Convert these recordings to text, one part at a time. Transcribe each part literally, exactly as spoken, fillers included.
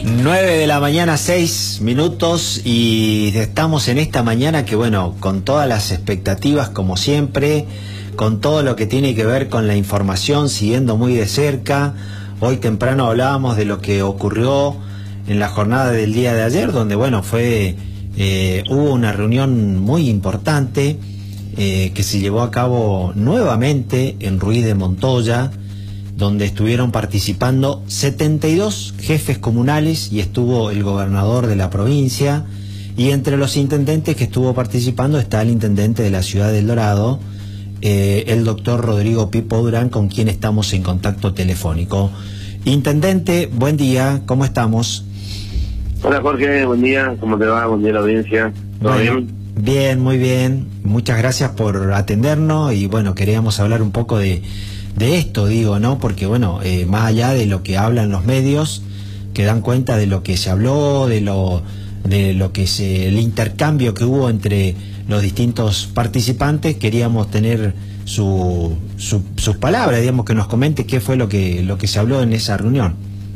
nueve de la mañana, seis minutos, y estamos en esta mañana que, bueno, con todas las expectativas como siempre, con todo lo que tiene que ver con la información, siguiendo muy de cerca. Hoy temprano hablábamos de lo que ocurrió en la jornada del día de ayer, donde, bueno, fue eh, hubo una reunión muy importante eh, que se llevó a cabo nuevamente en Ruiz de Montoya, donde estuvieron participando setenta y dos jefes comunales y estuvo el gobernador de la provincia, y entre los intendentes que estuvo participando está el intendente de la ciudad de El Dorado, eh, el doctor Rodrigo Pipo Durán, con quien estamos en contacto telefónico. Intendente, buen día, ¿cómo estamos? Hola Jorge, buen día, ¿cómo te va? Buen día a la audiencia, ¿todo bueno, bien? Bien, muy bien, muchas gracias por atendernos, y bueno, queríamos hablar un poco de de esto, digo, ¿no? Porque, bueno, eh, más allá de lo que hablan los medios, que dan cuenta de lo que se habló, de lo de lo que se, el intercambio que hubo entre los distintos participantes, queríamos tener su, su, sus palabras, digamos, que nos comente qué fue lo que lo que se habló en esa reunión.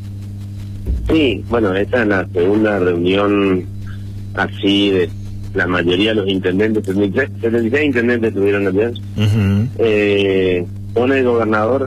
Sí, bueno, esta es la segunda reunión así de la mayoría de los intendentes, setenta y seis intendentes tuvieron ayer. Uh-huh. eh, con el gobernador.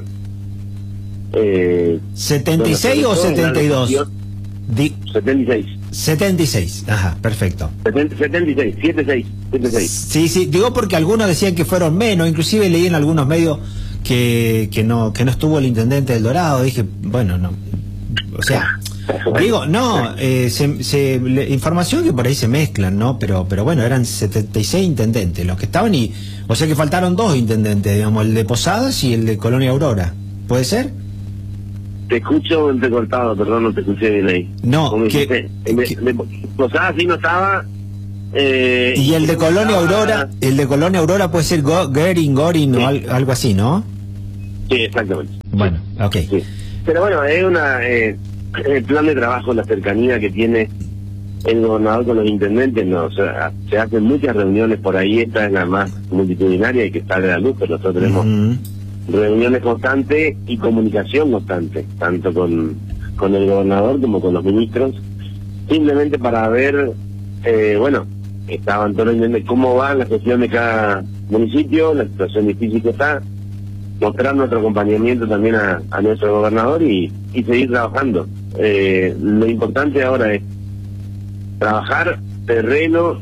Eh, ¿setenta y seis o setenta y dos? Di... setenta y seis. setenta y seis, ajá, perfecto. setenta, setenta y seis, setenta y seis, setenta y seis. Sí, sí, digo porque algunos decían que fueron menos, inclusive leí en algunos medios que, que no que no estuvo el intendente del Dorado, dije, bueno, no, o sea, digo, no, eh, se, se, le, información que por ahí se mezclan, ¿no? Pero pero bueno, eran setenta y seis intendentes los que estaban, y o sea que faltaron dos intendentes, digamos, el de Posadas y el de Colonia Aurora, ¿puede ser? Te escucho entrecortado, perdón, no te escuché bien ahí. No, que, que, de, que de, Posadas sí no estaba. Eh, y el de Colonia estaba... Aurora, el de Colonia Aurora puede ser Go, Gorin, Gorin, sí, o al, algo así, ¿no? Sí, exactamente. Bueno, ok. Sí. Pero bueno, es una eh, el plan de trabajo, la cercanía que tiene el gobernador con los intendentes, no, o sea, se hacen muchas reuniones por ahí, esta es la más multitudinaria y que sale a la luz, pero nosotros tenemos uh-huh. reuniones constantes y comunicación constante, tanto con, con el gobernador como con los ministros, simplemente para ver, eh, bueno, estaban todos los intendentes, cómo va la gestión de cada municipio, la situación difícil que está, mostrar nuestro acompañamiento también a, a nuestro gobernador y, y seguir trabajando. Eh, lo importante ahora es trabajar terreno,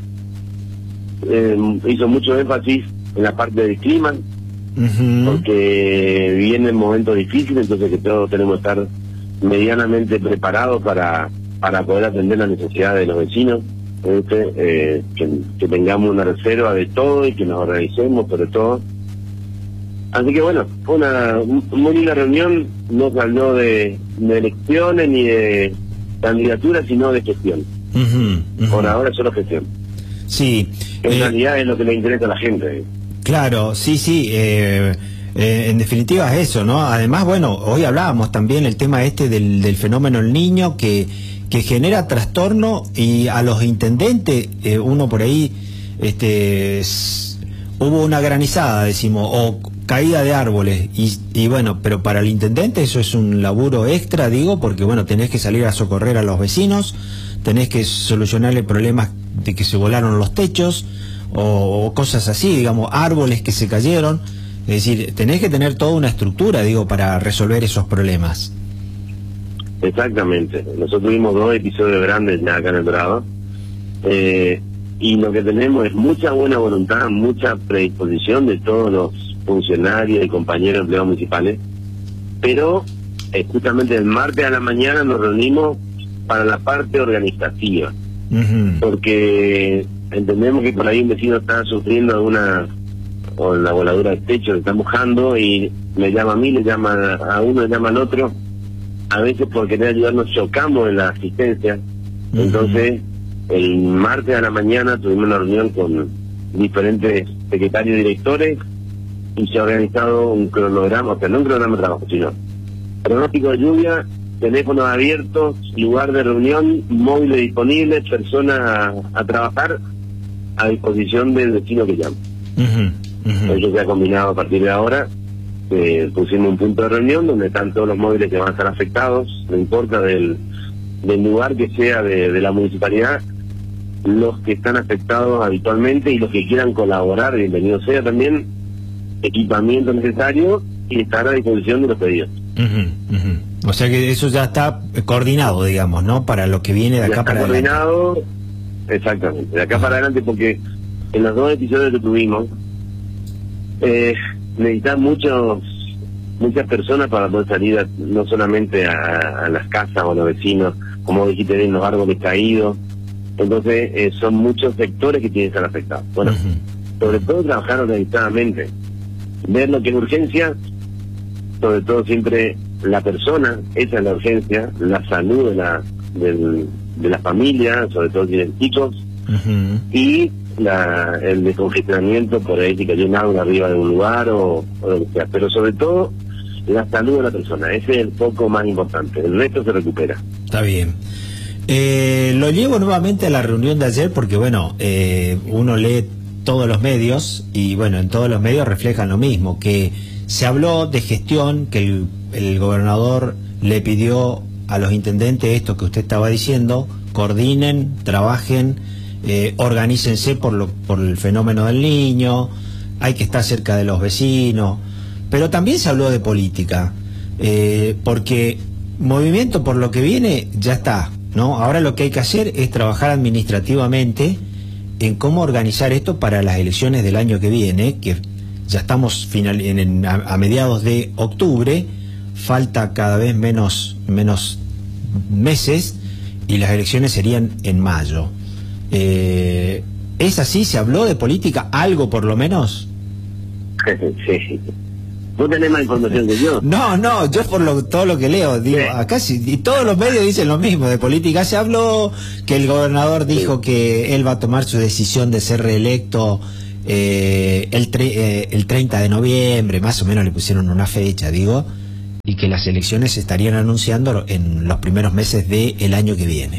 eh, hizo mucho énfasis en la parte del clima, uh-huh. porque vienen momentos difíciles, entonces que todos tenemos que estar medianamente preparados para para poder atender las necesidades de los vecinos, este, eh, que, que tengamos una reserva de todo y que nos organicemos sobre todo. Así que bueno, fue una muy linda reunión, no se habló de, de elecciones ni de candidaturas, sino de gestión. Uh-huh, uh-huh. Por ahora solo gestión. Sí. En eh, realidad es lo que le interesa a la gente. Claro, sí, sí. Eh, eh, en definitiva es eso, ¿no? Además, bueno, hoy hablábamos también el tema este del, del fenómeno El Niño que, que genera trastorno, y a los intendentes, eh, uno por ahí, este, s- hubo una granizada, decimos, o caída de árboles, y, y bueno, pero para el intendente eso es un laburo extra, digo, porque bueno, tenés que salir a socorrer a los vecinos, tenés que solucionarle problemas de que se volaron los techos o, o cosas así, digamos, árboles que se cayeron, es decir, tenés que tener toda una estructura, digo, para resolver esos problemas. Exactamente, nosotros tuvimos dos episodios grandes ya acá en El Dorado, eh, y lo que tenemos es mucha buena voluntad, mucha predisposición de todos los funcionarios y compañeros empleados municipales, pero eh, justamente el martes a la mañana nos reunimos para la parte organizativa, uh-huh. porque entendemos que por ahí un vecino está sufriendo alguna, o la voladura del techo, se está mojando y me llama a mí, le llama a uno, le llama al otro, a veces por querer ayudarnos chocamos en la asistencia, uh-huh. entonces el martes a la mañana tuvimos una reunión con diferentes secretarios y directores y se ha organizado un cronograma, o sea, no un cronograma de trabajo, sino pronóstico de lluvia, teléfonos abiertos, lugar de reunión, móviles disponibles, personas a, a trabajar a disposición del vecino que llama. Uh-huh, uh-huh. Eso se ha combinado a partir de ahora. Eh, pusimos un punto de reunión donde están todos los móviles que van a estar afectados, no importa del del lugar que sea de, de la municipalidad, los que están afectados habitualmente y los que quieran colaborar, bienvenido sea también, equipamiento necesario y estar a disposición de los pedidos. Uh-huh, uh-huh. O sea que eso ya está coordinado, digamos, ¿no? Para lo que viene de acá ya está para coordinado, adelante. Exactamente, de acá uh-huh. para adelante, porque en los dos episodios que tuvimos, eh, necesitan muchos muchas personas para poder salir a, no solamente a, a las casas o a los vecinos, como dijiste bien, los árboles caídos. Entonces eh, son muchos sectores que tienen que estar afectados. Bueno, uh-huh. sobre todo trabajar organizadamente, ver lo que es urgencia, sobre todo siempre la persona, esa es la urgencia, la salud de la del, de la familia, sobre todo si tienen chicos, uh-huh. y la, el descongestionamiento por ahí si cayó un agua arriba de un lugar o, o lo que sea, pero sobre todo la salud de la persona, ese es el foco más importante, el resto se recupera. Está bien. Eh, lo llevo nuevamente a la reunión de ayer porque bueno, eh, uno lee todos los medios y bueno, en todos los medios reflejan lo mismo, que se habló de gestión, que el, el gobernador le pidió a los intendentes esto que usted estaba diciendo, coordinen, trabajen, eh, organícense por, lo, por el fenómeno del niño, hay que estar cerca de los vecinos, pero también se habló de política, eh, porque movimiento por lo que viene ya está, ¿no? Ahora lo que hay que hacer es trabajar administrativamente en cómo organizar esto para las elecciones del año que viene, que ya estamos final, en, en, a, a mediados de octubre, falta cada vez menos, menos meses y las elecciones serían en mayo. Eh, ¿Es así? ¿Se habló de política? ¿Algo por lo menos? Sí. ¿Vos tenés más información que yo? No, no, yo por lo, todo lo que leo, digo, sí. acá sí, y todos los medios dicen lo mismo, de política se habló, que el gobernador dijo sí. que él va a tomar su decisión de ser reelecto eh, el, tre eh, el treinta de noviembre, más o menos le pusieron una fecha, digo, y que las elecciones se estarían anunciando en los primeros meses del año que viene.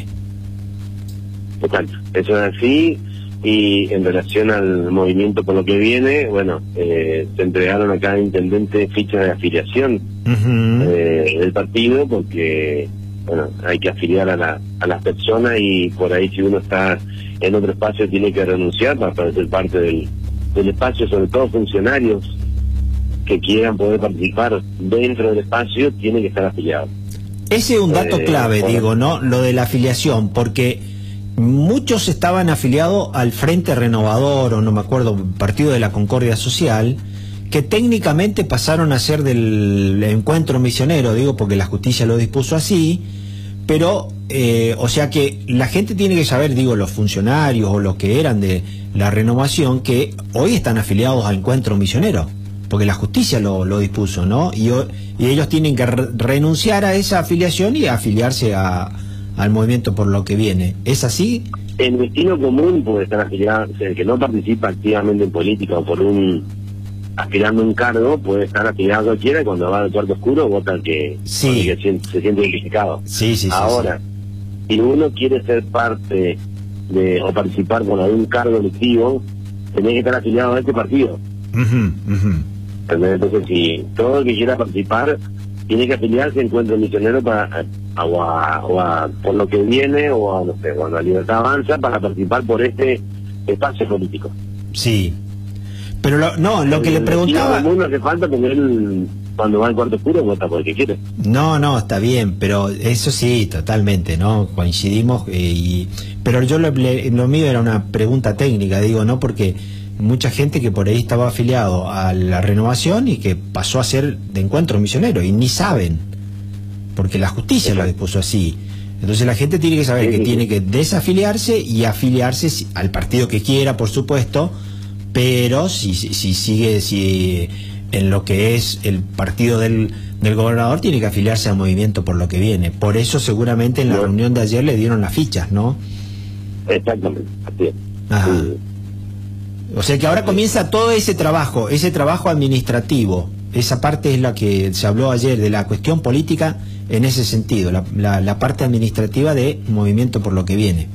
Exacto, eso es así. Y en relación al movimiento por lo que viene, bueno, eh, se entregaron a cada intendente fichas de afiliación uh-huh. eh, del partido, porque bueno, hay que afiliar a, la, a las personas y por ahí si uno está en otro espacio tiene que renunciar para poder ser parte del, del espacio, sobre todo funcionarios que quieran poder participar dentro del espacio tienen que estar afiliados. Ese es un dato eh, clave, bueno. digo, ¿no? Lo de la afiliación, porque muchos estaban afiliados al Frente Renovador, o no me acuerdo, Partido de la Concordia Social, que técnicamente pasaron a ser del Encuentro Misionero, digo, porque la justicia lo dispuso así, pero, eh, o sea que la gente tiene que saber, digo, los funcionarios o los que eran de la renovación, que hoy están afiliados al Encuentro Misionero, porque la justicia lo, lo dispuso, ¿no? Y, y ellos tienen que re renunciar a esa afiliación y afiliarse a... al movimiento por lo que viene. ¿Es así? El destino común puede estar afiliado, el que no participa activamente en política o por un aspirando un cargo, puede estar afiliado a cualquiera y cuando va al cuarto oscuro vota al que, sí. que se, se siente identificado. Sí, sí, Ahora, sí, sí. si uno quiere ser parte de o participar con algún cargo electivo, tiene que estar afiliado a este partido. Uh-huh, uh-huh. Entonces, si todo el que quiera participar tiene que afiliarse a Encuentro Misionero para o a, o a por lo que viene o a, no sé, cuando la Libertad Avanza para participar por este espacio político. Sí, pero lo, no, lo que el, le preguntaba... No hace falta porque él cuando va al cuarto oscuro vota por el que quiere. No, no, está bien, pero eso sí, totalmente, ¿no? Coincidimos, eh, y pero yo lo, lo mío era una pregunta técnica, digo, ¿no? Porque mucha gente que por ahí estaba afiliado a la renovación y que pasó a ser de Encuentro Misionero y ni saben, porque la justicia lo dispuso así. Entonces la gente tiene que saber sí, que sí. tiene que desafiliarse y afiliarse al partido que quiera, por supuesto, pero si, si, si sigue si en lo que es el partido del, del gobernador, tiene que afiliarse al movimiento por lo que viene. Por eso seguramente en la bueno. reunión de ayer le dieron las fichas, ¿no? Exactamente, así es. Ajá. Sí. O sea que ahora comienza todo ese trabajo, ese trabajo administrativo. Esa parte es la que se habló ayer, de la cuestión política en ese sentido, la, la, la parte administrativa de movimiento por lo que viene.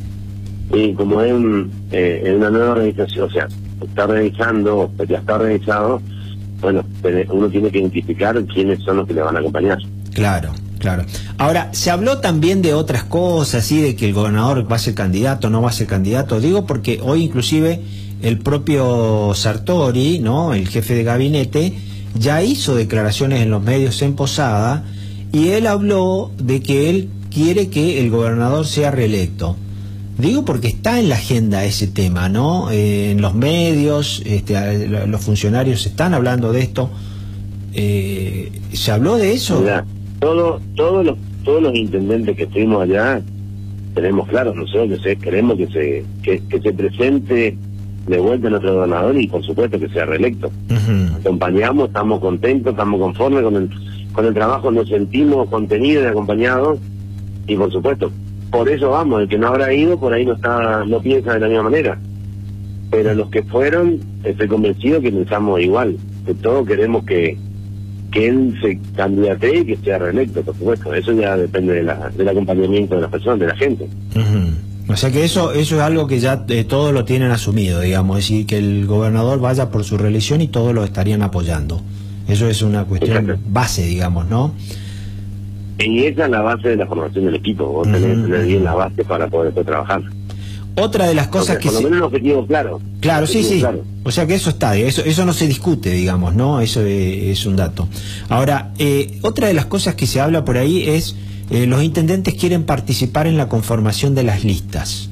Y como es un, eh, una nueva organización, o sea, está organizando, ya está organizado, bueno, uno tiene que identificar quiénes son los que le van a acompañar. Claro, claro. Ahora, se habló también de otras cosas, ¿sí? De que el gobernador va a ser candidato, no va a ser candidato. Digo porque hoy inclusive el propio Sartori, ¿no? El jefe de gabinete, ya hizo declaraciones en los medios en Posada y él habló de que él quiere que el gobernador sea reelecto. Digo porque está en la agenda ese tema, ¿no? Eh, en los medios, este, los funcionarios están hablando de esto. Eh, ¿Se habló de eso? Mira, todo, todos los todos los intendentes que estuvimos allá tenemos claro, nosotros que se, queremos que se que, que se presente de vuelta nuestro gobernador y por supuesto que sea reelecto. Uh-huh. Acompañamos, estamos contentos, estamos conformes con el con el trabajo, nos sentimos contenidos y acompañados y por supuesto por eso vamos. El que no habrá ido por ahí no está no piensa de la misma manera, pero los que fueron estoy convencido que pensamos igual, que todos queremos que que él se candidate y que sea reelecto, por supuesto. Eso ya depende de la, del acompañamiento de las personas, de la gente. Uh-huh. O sea que eso eso es algo que ya eh, todos lo tienen asumido, digamos, es decir, que el gobernador vaya por su reelección y todos lo estarían apoyando. Eso es una cuestión Exacto. base, digamos, ¿no? Y esa es la base de la formación del equipo. Vos uh-huh. tenés que tener bien la base para poder después trabajar. Otra de las cosas Entonces, que... Por lo menos un objetivo claro. Claro, objetivo sí, sí. Claro. O sea que eso está, eso eso no se discute, digamos, ¿no? Eso es, es un dato. Ahora, eh, otra de las cosas que se habla por ahí es, eh, los intendentes quieren participar en la conformación de las listas.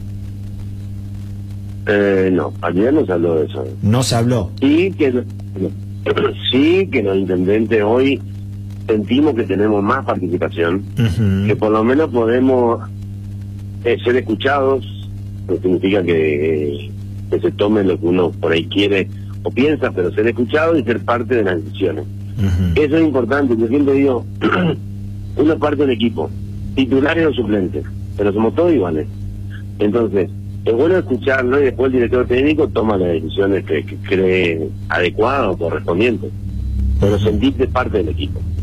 Eh, no, ayer no se habló de eso. ¿No se habló? Sí que, sí que los intendentes hoy sentimos que tenemos más participación, uh-huh. que por lo menos podemos eh, ser escuchados. No significa que, que se tome lo que uno por ahí quiere o piensa, pero ser escuchado y ser parte de las decisiones. Uh-huh. Eso es importante. Yo siempre digo, uno es parte del equipo, titulares o suplentes, pero somos todos iguales. Entonces, es bueno escucharlo y después el director técnico toma las decisiones que, que cree adecuadas o correspondientes, pero uh-huh. sentirte parte del equipo.